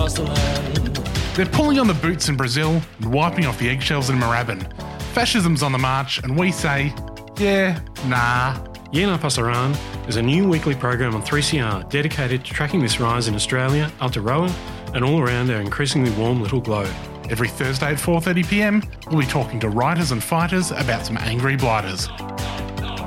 porcelain. They're pulling on the boots in Brazil and wiping off the eggshells in Moorabbin. Fascism's on the march and we say, yeah, nah. Yena Pasaran is a new weekly program on 3CR dedicated to tracking this rise in Australia, Aotearoa and all around our increasingly warm little globe. Every Thursday at 4:30pm, we'll be talking to writers and fighters about some angry blighters.